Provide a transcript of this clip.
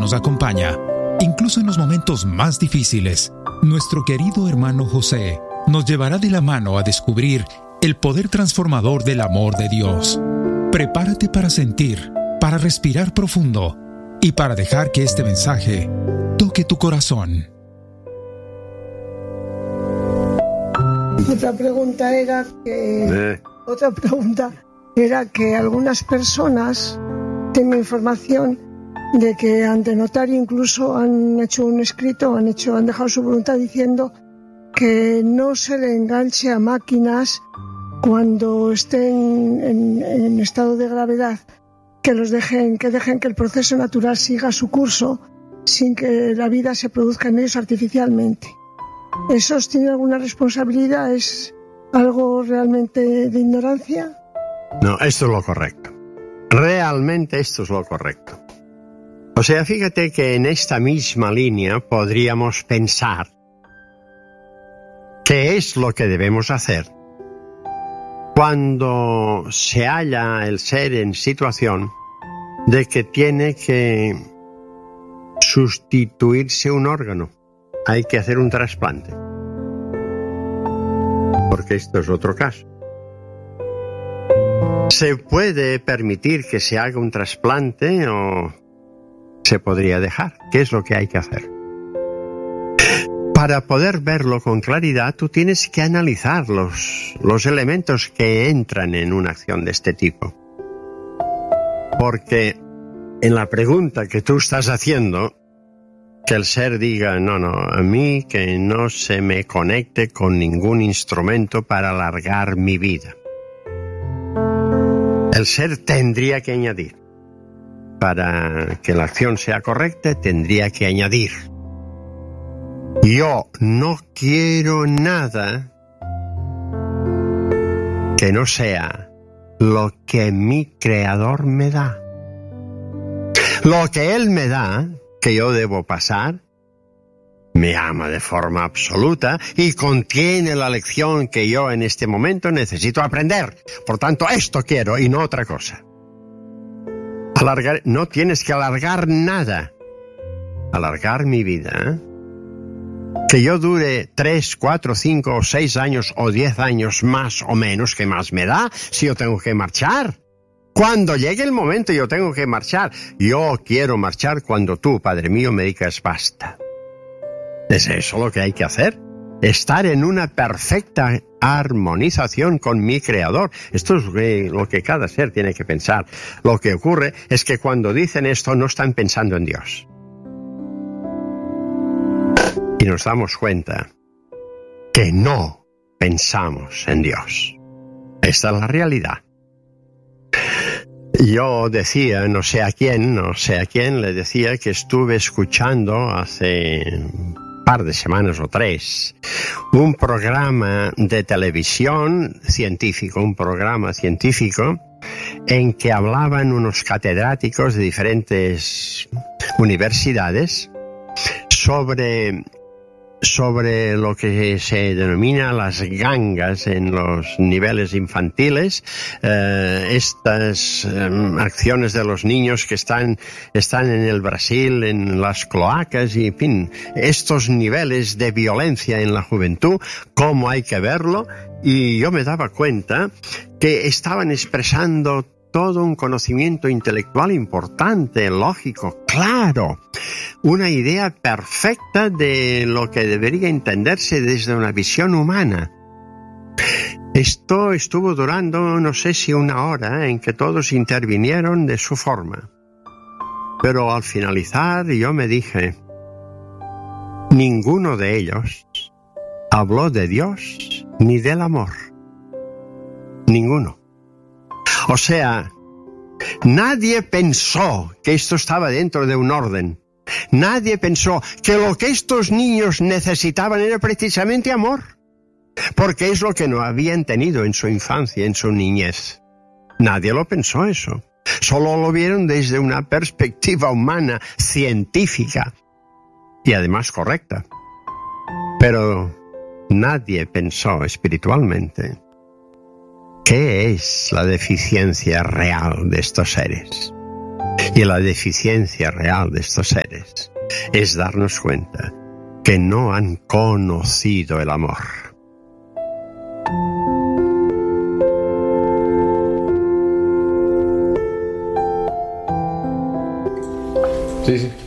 nos acompaña, incluso en los momentos más difíciles. Nuestro querido hermano José nos llevará de la mano a descubrir el poder transformador del amor de Dios. Prepárate para sentir, para respirar profundo y para dejar que este mensaje toque tu corazón. Otra pregunta era que algunas personas, tengo información de que ante notario incluso han hecho un escrito, han dejado su voluntad diciendo que no se le enganche a máquinas cuando estén en estado de gravedad, que dejen que el proceso natural siga su curso sin que la vida se produzca en ellos artificialmente. ¿Esos tienen alguna responsabilidad? ¿Es algo realmente de ignorancia? No, esto es lo correcto. Realmente esto es lo correcto. O sea, fíjate que en esta misma línea podríamos pensar qué es lo que debemos hacer cuando se halla el ser en situación de que tiene que sustituirse un órgano. Hay que hacer un trasplante. Porque esto es otro caso. ¿Se puede permitir que se haga un trasplante o se podría dejar? ¿Qué es lo que hay que hacer? Para poder verlo con claridad, tú tienes que analizar los elementos que entran en una acción de este tipo. Porque en la pregunta que tú estás haciendo, que el ser diga, no, a mí que no se me conecte con ningún instrumento para alargar mi vida. El ser tendría que añadir, para que la acción sea correcta, tendría que añadir: yo no quiero nada que no sea lo que mi Creador me da. Lo que Él me da, que yo debo pasar, me ama de forma absoluta y contiene la lección que yo en este momento necesito aprender. Por tanto, esto quiero y no otra cosa. No tienes que alargar nada. Alargar mi vida, ¿eh? Que yo dure 3, 4, 5 o 6 años o 10 años más o menos, ¿qué más me da si yo tengo que marchar? Cuando llegue el momento yo tengo que marchar. Yo quiero marchar cuando tú, Padre mío, me digas basta. ¿Es eso lo que hay que hacer? Estar en una perfecta armonización con mi Creador. Esto es lo que cada ser tiene que pensar. Lo que ocurre es que cuando dicen esto no están pensando en Dios. Y nos damos cuenta que no pensamos en Dios. Esta es la realidad. Yo decía, no sé a quién, le decía que estuve escuchando hace un par de semanas o 3, un programa de televisión científico, en que hablaban unos catedráticos de diferentes universidades sobre lo que se denomina las gangas en los niveles infantiles, estas acciones de los niños que están en el Brasil, en las cloacas, y en fin, estos niveles de violencia en la juventud, cómo hay que verlo. Y yo me daba cuenta que estaban expresando todo un conocimiento intelectual importante, lógico, claro, una idea perfecta de lo que debería entenderse desde una visión humana. Esto estuvo durando, no sé si 1 hora, en que todos intervinieron de su forma. Pero al finalizar yo me dije, ninguno de ellos habló de Dios ni del amor. Ninguno. O sea, nadie pensó que esto estaba dentro de un orden. Nadie pensó que lo que estos niños necesitaban era precisamente amor, porque es lo que no habían tenido en su infancia, en su niñez. Nadie lo pensó eso. Solo lo vieron desde una perspectiva humana, científica y además correcta. Pero nadie pensó espiritualmente ¿qué es la deficiencia real de estos seres? Y la deficiencia real de estos seres es darnos cuenta que no han conocido el amor. Sí.